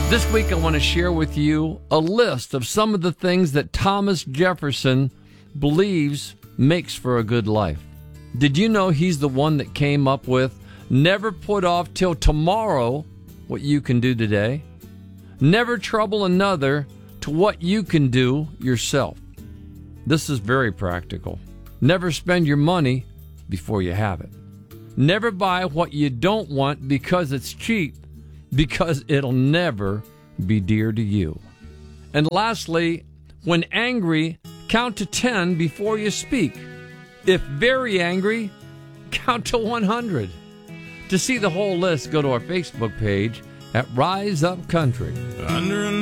This week I want to share with you a list of some of the things that Thomas Jefferson believes makes for a good life. Did you know he's the one that came up with never put off till tomorrow what you can do today? Never trouble another to what you can do yourself. This is very practical. Never spend your money before you have it. Never buy what you don't want because it's cheap, because it'll never be dear to you. And lastly, when angry, count to 10 before you speak. If very angry, count to 100. To see the whole list, go to our Facebook page at Rise Up Country.